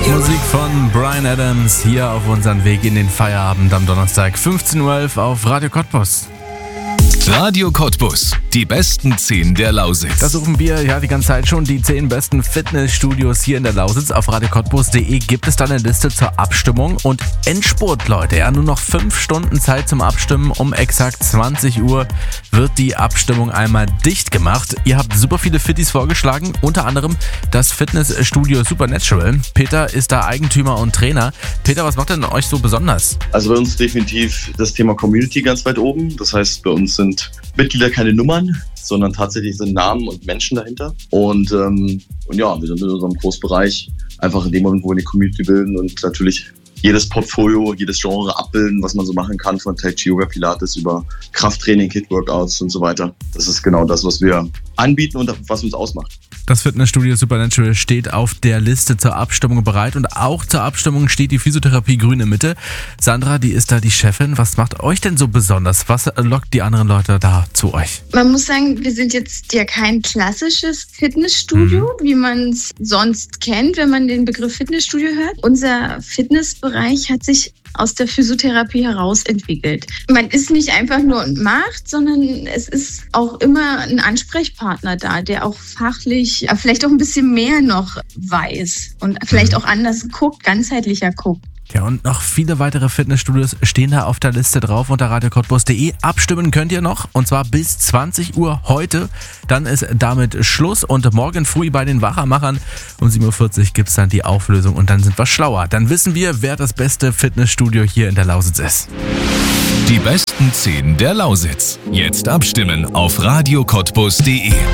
Musik von Bryan Adams hier auf unseren Weg in den Feierabend am Donnerstag 15.11 Uhr auf Radio Cottbus. Radio Cottbus, die besten 10 der Lausitz. Da suchen wir ja die ganze Zeit schon die 10 besten Fitnessstudios hier in der Lausitz. Auf radiocottbus.de gibt es dann eine Liste zur Abstimmung und Endspurt, Leute. Ja, nur noch 5 Stunden Zeit zum Abstimmen. Um exakt 20 Uhr wird die Abstimmung einmal dicht gemacht. Ihr habt super viele Fittis vorgeschlagen, unter anderem das Fitnessstudio Supernatural. Peter ist da Eigentümer und Trainer. Peter, was macht denn euch so besonders? Also bei uns definitiv das Thema Community ganz weit oben. Das heißt, bei uns sind Mitglieder keine Nummern, sondern tatsächlich sind Namen und Menschen dahinter. Und ja, wir sind in unserem Großbereich einfach in dem Moment, wo wir eine Community bilden und natürlich jedes Portfolio, jedes Genre abbilden, was man so machen kann, von Tai Chi, Yoga, Pilates über Krafttraining, Hit-Workouts und so weiter. Das ist genau das, was wir anbieten und was uns ausmacht. Das Fitnessstudio Supernatural steht auf der Liste zur Abstimmung bereit und auch zur Abstimmung steht die Physiotherapie Grüne Mitte. Sandra, die ist da die Chefin. Was macht euch denn so besonders? Was lockt die anderen Leute da zu euch? Man muss sagen, wir sind jetzt ja kein klassisches Fitnessstudio, wie man es sonst kennt, wenn man den Begriff Fitnessstudio hört. Unser Fitnessbereich hat sich aus der Physiotherapie heraus entwickelt. Man ist nicht einfach nur und macht, sondern es ist auch immer ein Ansprechpartner da, der auch fachlich vielleicht auch ein bisschen mehr noch weiß und vielleicht auch anders guckt, ganzheitlicher guckt. Ja, und noch viele weitere Fitnessstudios stehen da auf der Liste drauf unter radiocottbus.de. Abstimmen könnt ihr noch und zwar bis 20 Uhr heute. Dann ist damit Schluss und morgen früh bei den Wachermachern um 7.40 Uhr gibt es dann die Auflösung und dann sind wir schlauer. Dann wissen wir, wer das beste Fitnessstudio hier in der Lausitz ist. Die besten 10 der Lausitz. Jetzt abstimmen auf radiocottbus.de.